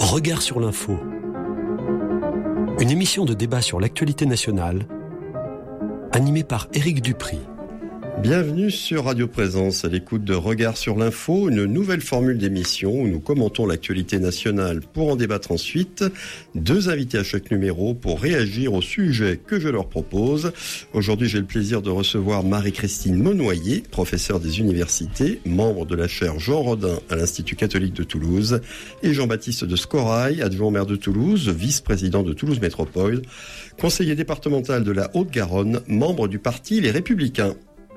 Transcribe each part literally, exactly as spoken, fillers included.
Regard sur l'info. Une émission de débat sur l'actualité nationale, animée par Éric Dupry. Bienvenue sur Radio Présence, à l'écoute de Regard sur l'info, une nouvelle formule d'émission où nous commentons l'actualité nationale pour en débattre ensuite. Deux invités à chaque numéro pour réagir au sujet que je leur propose. Aujourd'hui, j'ai le plaisir de recevoir Marie-Christine Monnoyer, professeure des universités, membre de la chaire Jean Rodin à l'Institut catholique de Toulouse, et Jean-Baptiste de Scorail, adjoint au maire de Toulouse, vice-président de Toulouse Métropole, conseiller départemental de la Haute-Garonne, membre du parti Les Républicains.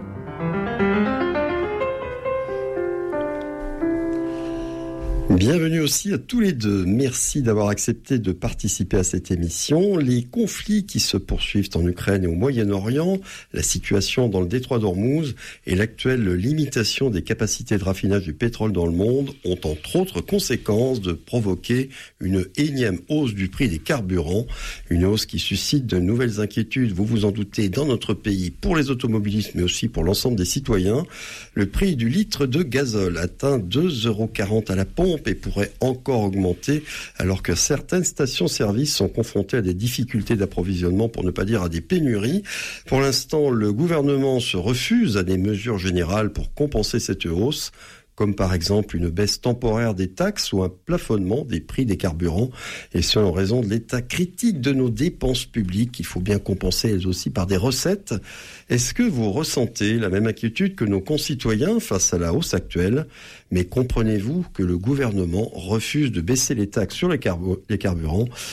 Bienvenue aussi à tous les deux. Merci d'avoir accepté de participer à cette émission. Les conflits qui se poursuivent en Ukraine et au Moyen-Orient, la situation dans le détroit d'Ormuz et l'actuelle limitation des capacités de raffinage du pétrole dans le monde ont entre autres conséquences de provoquer une énième hausse du prix des carburants, une hausse qui suscite de nouvelles inquiétudes, vous vous en doutez, dans notre pays pour les automobilistes mais aussi pour l'ensemble des citoyens. Le prix du litre de gazole atteint deux euros quarante à la pompe et pourrait encore augmenter alors que certaines stations-service sont confrontées à des difficultés d'approvisionnement, pour ne pas dire à des pénuries. Pour l'instant, le gouvernement se refuse à des mesures générales pour compenser cette hausse, comme par exemple une baisse temporaire des taxes ou un plafonnement des prix des carburants, et ce en raison de l'état critique de nos dépenses publiques qu'il faut bien compenser elles aussi par des recettes. Est-ce que vous ressentez la même inquiétude que nos concitoyens face à la hausse actuelle ? Mais comprenez-vous que le gouvernement refuse de baisser les taxes sur les, carbu- les carburants